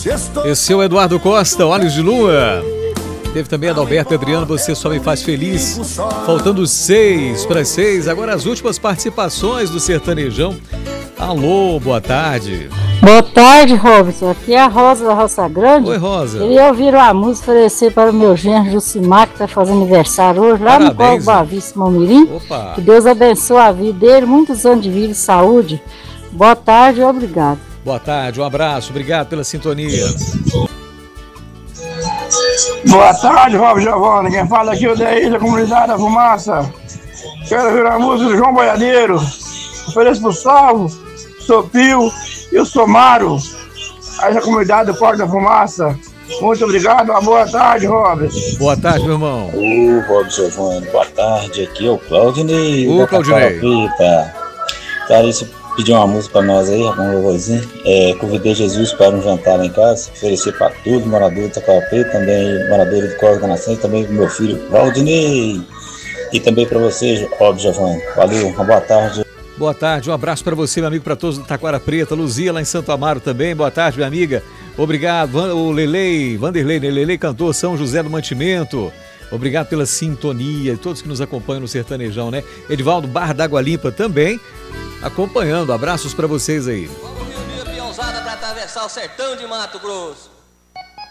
Esse é o Eduardo Costa, Olhos de Lua. Teve também a Adalberto Adriano, Você Só Me Faz Feliz. Faltando 6 para 6. Agora as últimas participações do Sertanejão. Alô, boa tarde. Boa tarde, Robson. Aqui é a Rosa da Roça Grande. Oi, Rosa. Queria ouvir uma música oferecer para o meu genro Jucimar, que está fazendo aniversário hoje, lá no Colo Boa Vista, Momirim. Opa. Que Deus abençoe a vida dele, muitos anos de vida e saúde. Boa tarde e obrigado. Boa tarde, um abraço, obrigado pela sintonia. Boa tarde, Rob Giovanni. Quem fala aqui é o Deir da Comunidade da Fumaça. Quero ouvir a música do João Boiadeiro. Ofereço pro Salvo, Sopio e o Somaro. Aí a comunidade do Porto da Fumaça. Muito obrigado, uma boa tarde, Robert. Boa tarde, meu irmão. Ô, Rob Giovanni, boa tarde. Aqui é o Claudinei. Ô, Claudinei. Cara, isso pediu uma música pra nós aí, um louvorzinho. Convidei Jesus para um jantar lá em casa. Oferecer pra tudo, morador de Taquarapé, também morador do Corvo da Nação, e também pro meu filho, Claudinei. E também pra você, Rob Giovanni. Valeu, uma boa tarde. Boa tarde, um abraço para você, meu amigo, para todos do Taquara Preta, Luzia lá em Santo Amaro também, boa tarde, minha amiga, obrigado, o Lelei, Vanderlei, Lelei cantor São José do Mantimento, obrigado pela sintonia, todos que nos acompanham no Sertanejão, né? Edivaldo Barra d'Água Limpa também, acompanhando, abraços para vocês aí. Vamos reunir a peãozada para atravessar o sertão de Mato Grosso.